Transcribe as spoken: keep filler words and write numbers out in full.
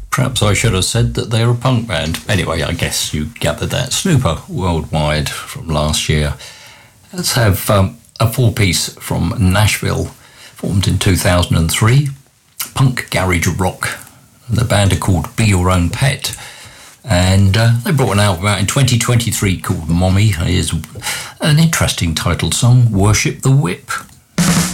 Perhaps I should have said that they're a punk band. Anyway, I guess you gathered that. Snooper Worldwide from last year. Let's have um, a four-piece from Nashville, formed in two thousand three. Punk garage rock. The band are called Be Your Own Pet. And uh, they brought an album out in twenty twenty-three called Mommy. Here's an interesting titled song, Worship the Whip.